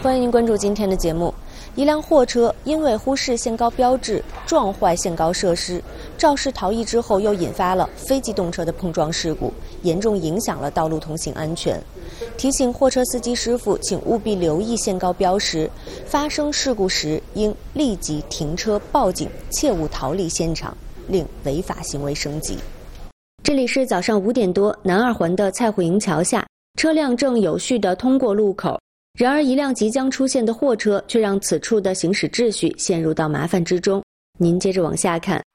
欢迎您关注今天的节目。一辆货车因为忽视限高标志，撞坏限高设施，肇事逃逸之后，又引发了非机动车的碰撞事故，严重影响了道路通行安全。提醒货车司机师傅，请务必留意限高标识，发生事故时应立即停车报警，切勿逃离现场，令违法行为升级。这里是早上5点多，南二环的蔡虎营桥下，车辆正有序地通过路口。然而，一辆即将出现的货车却让此处的行驶秩序陷入到麻烦之中。您接着往下看，